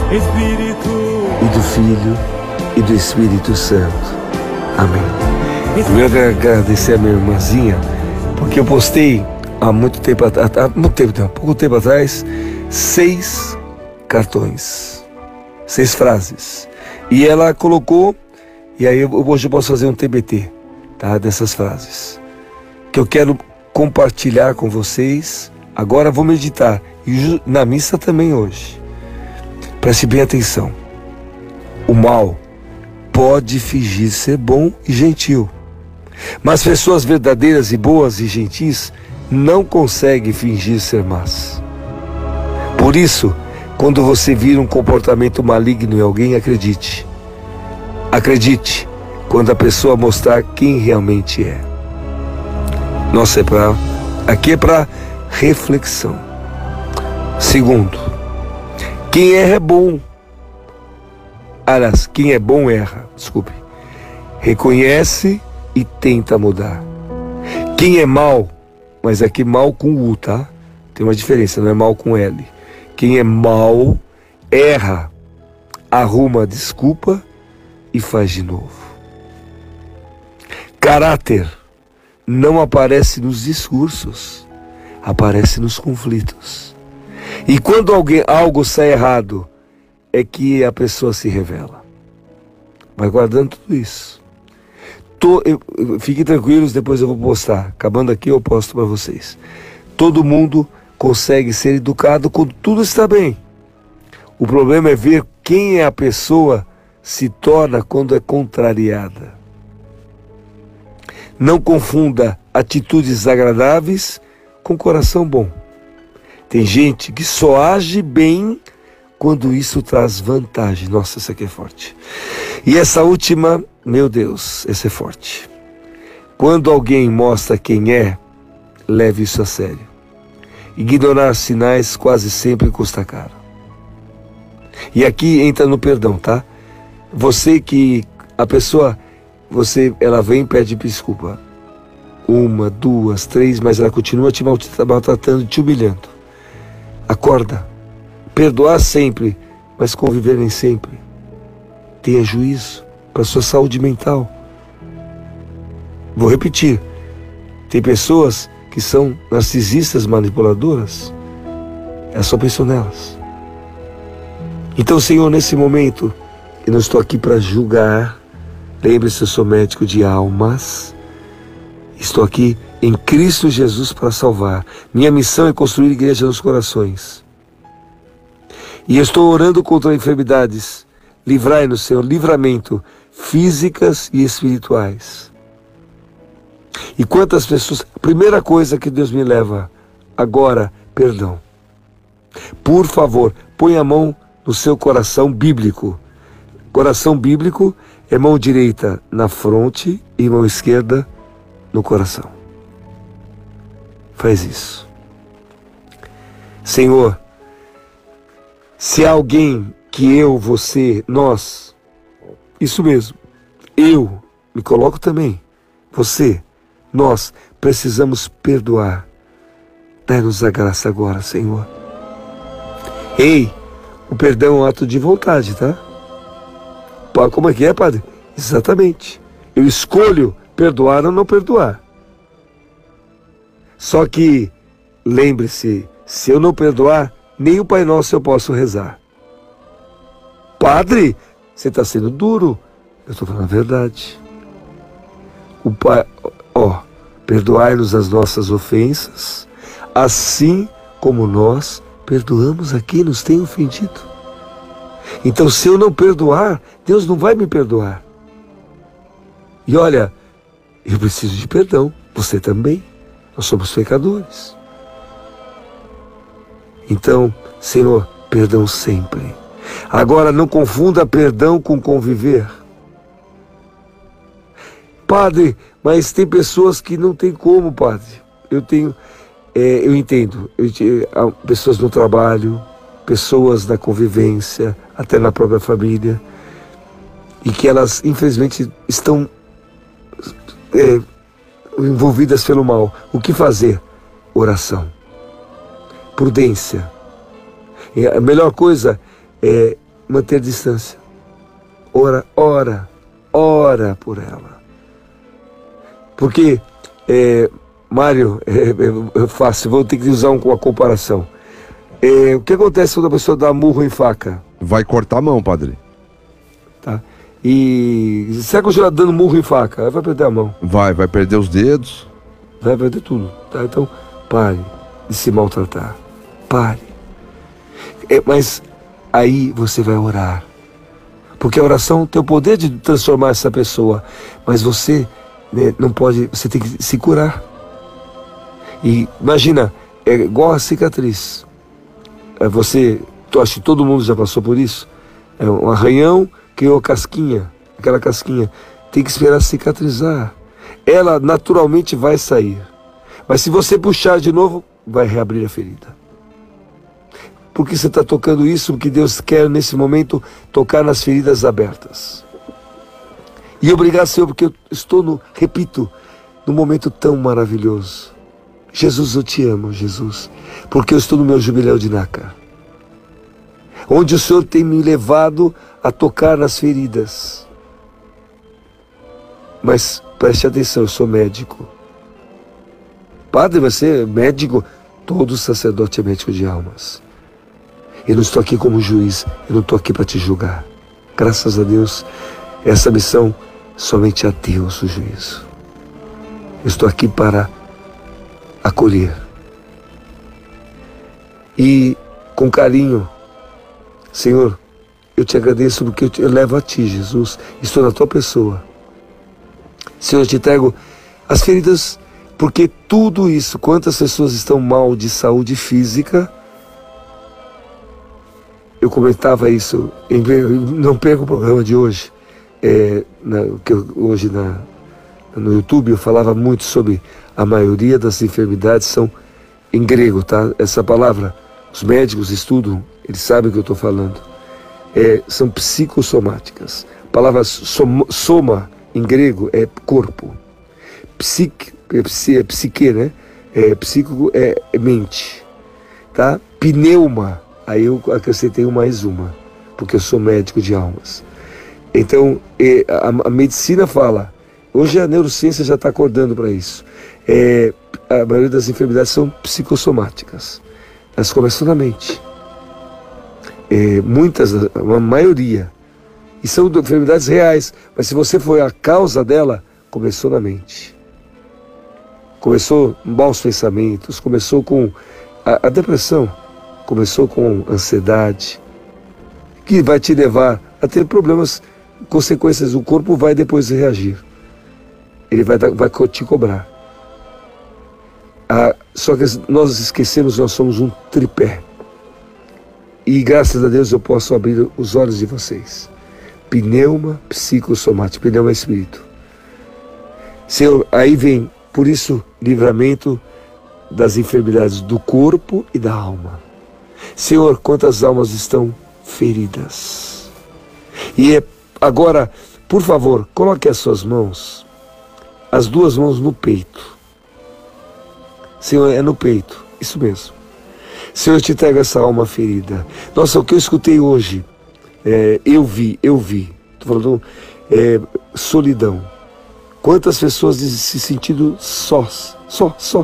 e do Filho e do Espírito Santo. Amém. Eu quero agradecer a minha irmãzinha, porque eu postei há pouco tempo atrás, 6 cartões, 6 frases. E ela colocou, e aí hoje eu posso fazer um TBT, tá, dessas frases, que eu quero compartilhar com vocês. Agora vou meditar, e na missa também hoje. Preste bem atenção. O mal pode fingir ser bom e gentil, mas pessoas verdadeiras e boas e gentis não conseguem fingir ser más. Por isso, quando você vir um comportamento maligno em alguém, acredite. Acredite quando a pessoa mostrar quem realmente é. Nossa, aqui é para reflexão. Segundo, quem erra é bom. Aliás, quem é bom erra. Desculpe. Reconhece e tenta mudar. Quem é mal, mas aqui mal com U, tá? Tem uma diferença, não é mal com L. Quem é mal, erra, arruma desculpa e faz de novo. Caráter não aparece nos discursos, aparece nos conflitos. E quando algo sai errado, é que a pessoa se revela. Vai guardando tudo isso. Fiquem tranquilos, depois eu vou postar. Acabando aqui eu posto para vocês. Todo mundo consegue ser educado quando tudo está bem. O problema é ver quem a pessoa se torna quando é contrariada. Não confunda atitudes agradáveis com coração bom. Tem gente que só age bem quando isso traz vantagem. Nossa, essa aqui é forte. E essa última, meu Deus, essa é forte. Quando alguém mostra quem é, leve isso a sério. Ignorar sinais quase sempre custa caro. E aqui entra no perdão, tá? Ela vem e pede desculpa. 1, 2, 3, mas ela continua te maltratando, te humilhando. Acorda. Perdoar sempre, mas conviver nem sempre. Tenha juízo para sua saúde mental. Vou repetir. Tem pessoas que são narcisistas, manipuladoras. É só pensar nelas. Então, Senhor, nesse momento, eu não estou aqui para julgar. Lembre-se, eu sou médico de almas. Estou aqui em Cristo Jesus para salvar. Minha missão é construir igreja nos corações. E eu estou orando contra enfermidades. Livrai-nos, Senhor, livramento, físicas e espirituais. E quantas pessoas... A primeira coisa que Deus me leva agora, perdão. Por favor, põe a mão no seu coração bíblico. Coração bíblico é mão direita na fronte e mão esquerda no coração. Faz isso. Senhor, se há alguém que eu, você, nós, isso mesmo, eu me coloco também, você, nós precisamos perdoar. Dai-nos a graça agora, Senhor. Ei, o perdão é um ato de vontade, tá? Como é que é, padre? Exatamente. Eu escolho perdoar ou não perdoar. Só que, lembre-se, se eu não perdoar, nem o Pai Nosso eu posso rezar. Padre, você está sendo duro. Eu estou falando a verdade. O Pai, perdoai-nos as nossas ofensas, assim como nós perdoamos a quem nos tem ofendido. Então, se eu não perdoar, Deus não vai me perdoar. E olha, eu preciso de perdão, você também. Nós somos pecadores. Então, Senhor, perdão sempre. Agora, não confunda perdão com conviver. Padre, mas tem pessoas que não tem como, padre. Eu entendo. Pessoas no trabalho, pessoas na convivência, até na própria família, e que elas, infelizmente, estão envolvidas pelo mal. O que fazer? Oração. Prudência. A melhor coisa é manter distância. Ora por ela. Porque, Mário, é fácil, vou ter que usar uma comparação. O que acontece quando a pessoa dá murro em faca? Vai cortar a mão, padre. Tá. E se ela continuar dando murro em faca, ela vai perder a mão. Vai perder os dedos. Vai perder tudo. Tá? Então, pare de se maltratar. Pare. Mas aí você vai orar. Porque a oração tem o poder de transformar essa pessoa. Mas você, né, não pode, você tem que se curar. E imagina, é igual a cicatriz. Acho que todo mundo já passou por isso. É um arranhão, criou casquinha. Aquela casquinha tem que esperar cicatrizar. Ela naturalmente vai sair. Mas se você puxar de novo, vai reabrir a ferida. Por que você está tocando isso? Porque Deus quer nesse momento tocar nas feridas abertas. E obrigado, Senhor, porque eu estou, repito, num momento tão maravilhoso. Jesus, eu te amo, Jesus, porque eu estou no meu jubileu de Nácar, onde o Senhor tem me levado a tocar nas feridas. Mas preste atenção, eu sou médico. Padre, você é médico? Todo sacerdote é médico de almas. Eu não estou aqui como juiz, eu não estou aqui para te julgar. Graças a Deus, essa missão, somente a Deus o juízo. Eu estou aqui para acolher. E com carinho, Senhor, eu te agradeço porque eu levo a ti, Jesus. Estou na tua pessoa. Senhor, eu te entrego as feridas, porque tudo isso, quantas pessoas estão mal de saúde física. Eu comentava isso, não perca o programa de hoje, hoje no YouTube eu falava muito sobre a maioria das enfermidades são em grego, tá? Essa palavra, os médicos estudam, eles sabem o que eu estou falando. São psicossomáticas. A palavra soma em grego é corpo. Psique, psique, né? Psíquico é mente, tá? Pneuma. Aí eu acrescentei mais uma, porque eu sou médico de almas. Então, a medicina fala, hoje a neurociência já está acordando para isso. A maioria das enfermidades são psicossomáticas. Elas começam na mente. Uma maioria. E são enfermidades reais, mas se você for a causa dela, começou na mente. Começou com maus pensamentos, começou com a depressão. Começou com ansiedade, que vai te levar a ter problemas, consequências. O corpo vai depois reagir. Ele vai te cobrar. Só que nós esquecemos, nós somos um tripé. E graças a Deus eu posso abrir os olhos de vocês. Pneuma, psicossomático, pneuma é espírito. Senhor, aí vem, por isso, livramento das enfermidades do corpo e da alma. Senhor, quantas almas estão feridas. E agora, por favor, coloque as suas mãos, as duas mãos no peito. Senhor, é no peito, isso mesmo. Senhor, eu te entrego essa alma ferida. Nossa, o que eu escutei hoje, eu vi, estou falando solidão. Quantas pessoas se sentindo sós, só.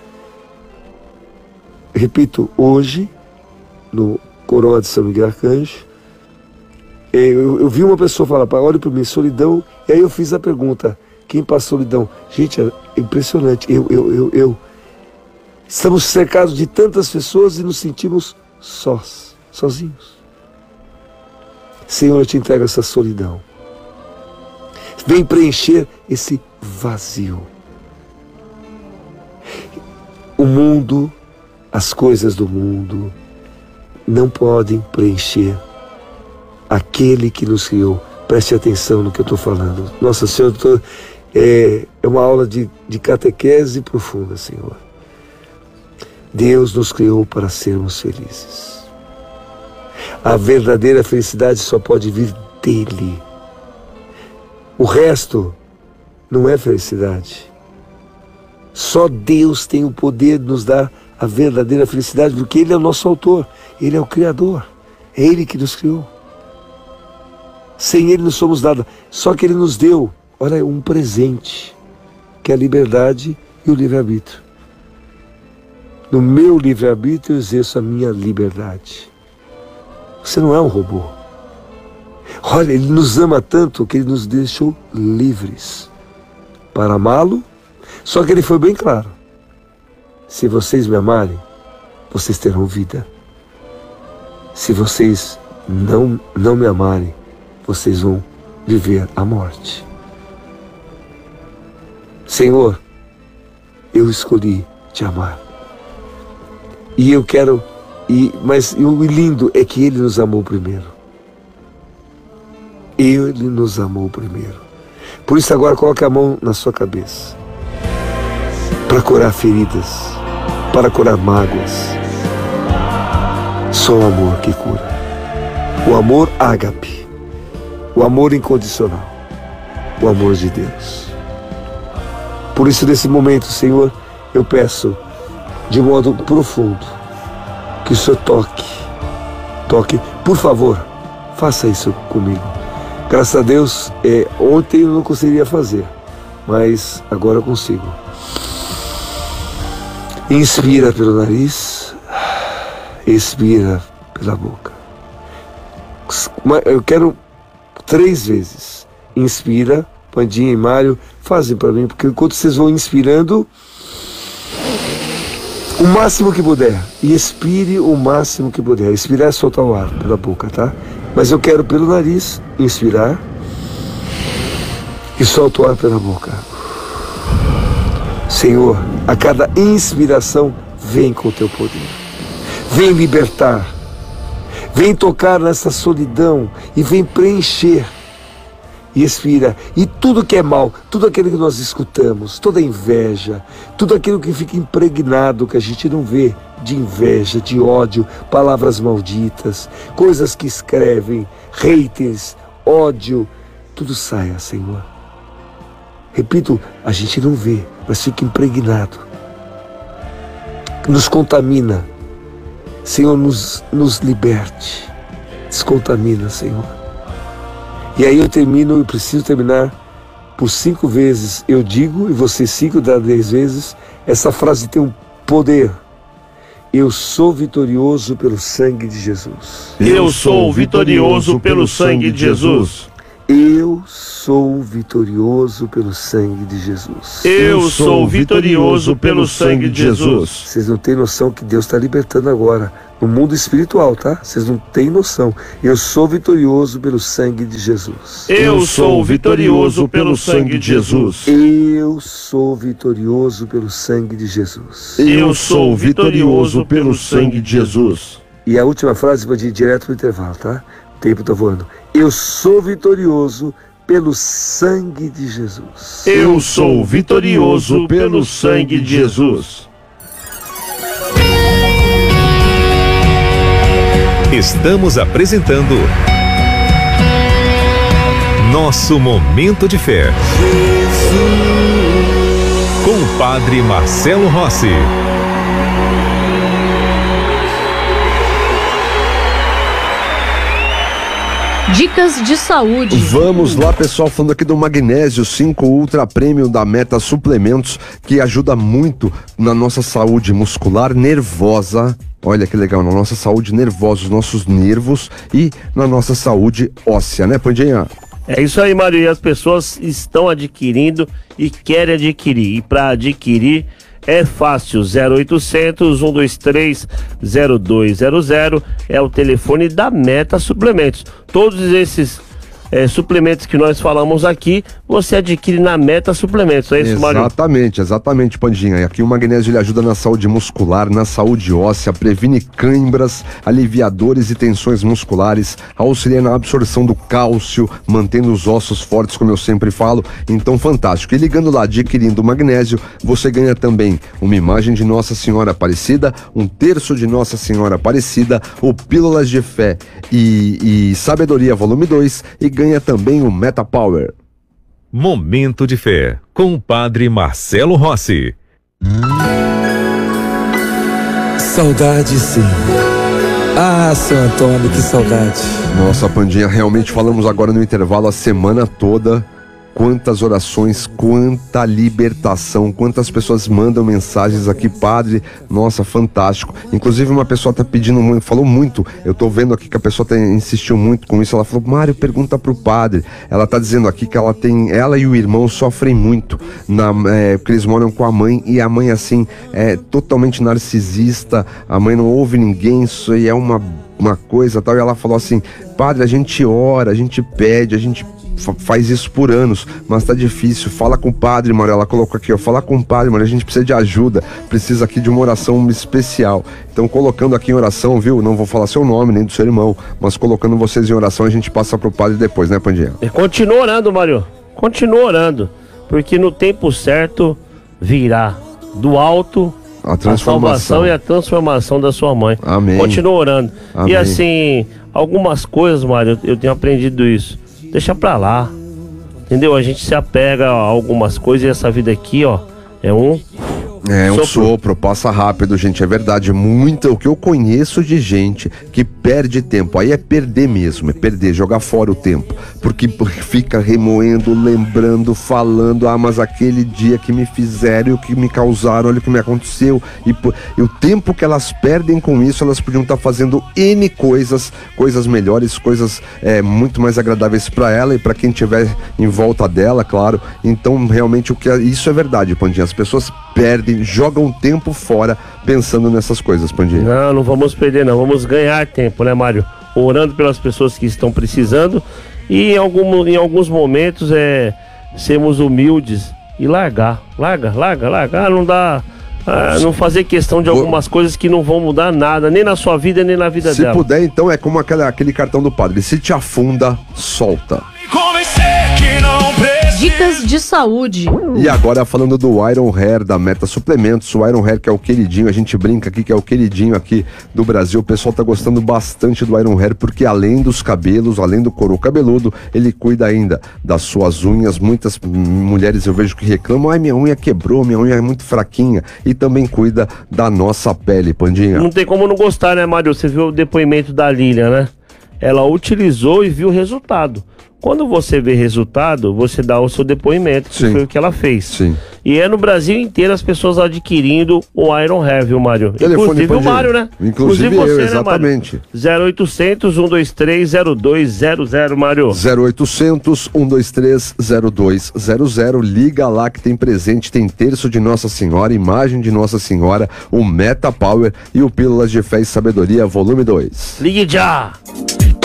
Repito, hoje, no Coroa de São Miguel Arcanjo, eu vi uma pessoa falar, olha para mim, solidão, e aí eu fiz a pergunta, quem passa solidão? Gente, é impressionante, eu. Estamos cercados de tantas pessoas e nos sentimos sozinhos. Senhor, eu te entrego essa solidão. Vem preencher esse vazio. O mundo, as coisas do mundo, não podem preencher aquele que nos criou. Preste atenção no que eu estou falando. Nossa Senhor, é uma aula de catequese profunda, Senhor. Deus nos criou para sermos felizes. A verdadeira felicidade só pode vir dele. O resto não é felicidade. Só Deus tem o poder de nos dar a verdadeira felicidade, porque Ele é o nosso autor, Ele é o Criador, é Ele que nos criou. Sem Ele não somos nada. Só que Ele nos deu, olha, um presente, que é a liberdade e o livre-arbítrio. No meu livre-arbítrio eu exerço a minha liberdade. Você não é um robô. Olha, Ele nos ama tanto que Ele nos deixou livres para amá-lo. Só que Ele foi bem claro. Se vocês me amarem, vocês terão vida. Se vocês não me amarem, vocês vão viver a morte. Senhor, eu escolhi te amar. E eu quero, mas o lindo é que Ele nos amou primeiro. Ele nos amou primeiro. Por isso agora coloque a mão na sua cabeça. Para curar feridas, para curar mágoas. Só o amor que cura. O amor ágape. O amor incondicional. O amor de Deus. Por isso, nesse momento, Senhor, eu peço de modo profundo que o Senhor toque, por favor, faça isso comigo. Graças a Deus, ontem eu não conseguiria fazer, mas agora eu consigo. Inspira pelo nariz, expira pela boca. Eu quero 3 vezes. Inspira, Pandinha e Mário, fazem para mim, porque enquanto vocês vão inspirando o máximo que puder, e expire o máximo que puder. Expirar é soltar o ar pela boca, tá? Mas eu quero pelo nariz inspirar e solto o ar pela boca. Senhor, a cada inspiração, vem com o teu poder. Vem libertar. Vem tocar nessa solidão e vem preencher. E expira. E tudo que é mal, tudo aquilo que nós escutamos, toda inveja, tudo aquilo que fica impregnado, que a gente não vê, de inveja, de ódio, palavras malditas, coisas que escrevem, haters, ódio, tudo saia, Senhor. Repito, a gente não vê, mas fica impregnado. Nos contamina. Senhor, nos liberte. Descontamina, Senhor. E aí eu preciso terminar por 5 vezes. Eu digo, e você 5 dá 10 vezes, essa frase tem um poder. Eu sou vitorioso pelo sangue de Jesus. Eu sou vitorioso pelo sangue de Jesus. Eu sou vitorioso pelo sangue de Jesus. Eu sou vitorioso pelo sangue de Jesus. Vocês não têm noção que Deus está libertando agora. No mundo espiritual, tá? Vocês não têm noção. Eu sou vitorioso pelo sangue de Jesus. Eu sou vitorioso pelo sangue de Jesus. Eu sou vitorioso pelo sangue de Jesus. Eu sou vitorioso pelo sangue de Jesus. E a última frase pode ir direto para o intervalo, tá? O tempo está voando. Eu sou vitorioso pelo sangue de Jesus. Eu sou vitorioso pelo sangue de Jesus. Estamos apresentando Nosso Momento de Fé. Com o Padre Marcelo Rossi. Dicas de saúde. Vamos lá, pessoal, falando aqui do Magnésio 5 Ultra Premium da Meta Suplementos, que ajuda muito na nossa saúde muscular, nervosa. Olha que legal, na nossa saúde nervosa, os nossos nervos e na nossa saúde óssea, né, Pandinha? É isso aí, Mário, e as pessoas estão adquirindo e querem adquirir. E para adquirir é fácil, 0800 123 0200 é o telefone da Meta Suplementos. Todos esses suplementos que nós falamos aqui, você adquire na Meta Suplementos, é isso, Mário? Exatamente, Pandinha. E aqui o magnésio ele ajuda na saúde muscular, na saúde óssea, previne cãibras, alivia dores e tensões musculares, auxilia na absorção do cálcio, mantendo os ossos fortes, como eu sempre falo. Então, fantástico. E ligando lá, adquirindo o magnésio, você ganha também uma imagem de Nossa Senhora Aparecida, um terço de Nossa Senhora Aparecida, o Pílulas de Fé e Sabedoria Volume 2 e ganha também o Meta Power. Momento de Fé, com o Padre Marcelo Rossi. Saudade, sim. Ah, seu Antônio, que saudade. Nossa, Pandinha, realmente falamos agora no intervalo a semana toda. Quantas orações, quanta libertação, quantas pessoas mandam mensagens aqui, padre, nossa, fantástico. Inclusive uma pessoa tá pedindo muito, falou muito, eu tô vendo aqui que a pessoa insistiu muito com isso, ela falou, Mário, pergunta pro padre. Ela tá dizendo aqui que ela e o irmão sofrem muito, porque eles moram com a mãe, e a mãe assim, é totalmente narcisista, a mãe não ouve ninguém, isso aí é uma coisa tal, e ela falou assim, padre, a gente ora, a gente pede, a gente faz isso por anos, mas tá difícil, fala com o padre, Mário, ela colocou aqui, ó, fala com o padre, Mário, a gente precisa de ajuda, precisa aqui de uma oração especial, então colocando aqui em oração, viu, não vou falar seu nome, nem do seu irmão, mas colocando vocês em oração, a gente passa pro padre depois, né, Pandinha? E continua orando, Mário, continua orando, porque no tempo certo virá do alto a salvação e a transformação da sua mãe. Amém. Continua orando. Amém. E assim, algumas coisas, Mário, eu tenho aprendido isso. Deixa pra lá. Entendeu? A gente se apega a algumas coisas e essa vida aqui, ó, é um sopro, passa rápido, gente, é verdade. O que eu conheço de gente que perde tempo, aí é perder mesmo, é perder, jogar fora o tempo, porque fica remoendo, lembrando, falando, mas aquele dia que me fizeram, o que me causaram, olha o que me aconteceu, e o tempo que elas perdem com isso, elas podiam estar fazendo N coisas melhores, coisas muito mais agradáveis para ela e para quem estiver em volta dela, claro. Então realmente isso é verdade, Pandinha, as pessoas perdem, jogam tempo fora pensando nessas coisas, Pandinha. Não vamos perder não, vamos ganhar tempo, né, Mário? Orando pelas pessoas que estão precisando e em alguns momentos sermos humildes e largar, não dá, não fazer questão de algumas coisas que não vão mudar nada, nem na sua vida, nem na vida dela. Se puder, então é como aquele cartão do padre, se te afunda, solta. Dicas de saúde. E agora falando do Iron Hair da Meta Suplementos, o Iron Hair que é o queridinho, a gente brinca aqui que é o queridinho aqui do Brasil, o pessoal tá gostando bastante do Iron Hair porque além dos cabelos, além do couro cabeludo, ele cuida ainda das suas unhas. Muitas mulheres eu vejo que reclamam, minha unha quebrou, minha unha é muito fraquinha, e também cuida da nossa pele, Pandinha. Não tem como não gostar, né, Mário? Você viu o depoimento da Lilian, né? Ela utilizou e viu o resultado. Quando você vê resultado, você dá o seu depoimento, que foi o que ela fez. Sim. E é no Brasil inteiro as pessoas adquirindo o Iron Hair, viu, Mário? Inclusive o Mário, né? Inclusive você, eu, exatamente. Né, 0800 123 0200, Mário. 0800 123 0200. Liga lá que tem presente, tem terço de Nossa Senhora, imagem de Nossa Senhora, o Meta Power e o Pílulas de Fé e Sabedoria, volume 2. Ligue já!